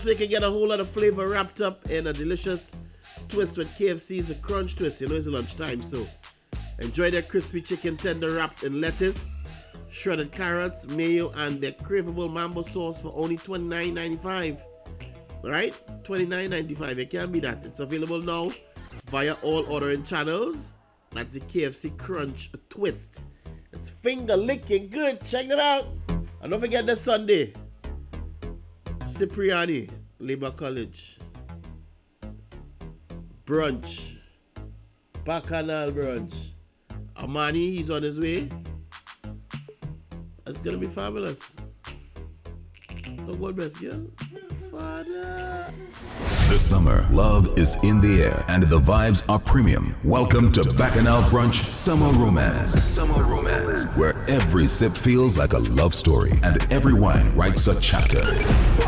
So you can get a whole lot of flavor wrapped up in a delicious twist with KFC's a crunch twist. You know it's lunchtime, so enjoy their crispy chicken tender wrapped in lettuce, shredded carrots, mayo, and their craveable mambo sauce for only $29.95. Alright? $29.95. It can't be that. It's available now via all ordering channels. That's the KFC Crunch Twist. It's finger licking good. Check it out. And don't forget this Sunday, Cipriani, Labour College. Brunch. Bacchanal brunch. Amani, he's on his way. It's gonna be fabulous. Oh, God bless you. Father. This summer, love is in the air and the vibes are premium. Welcome to Bacchanal Brunch Summer Romance. Summer Romance, where every sip feels like a love story and every wine writes a chapter.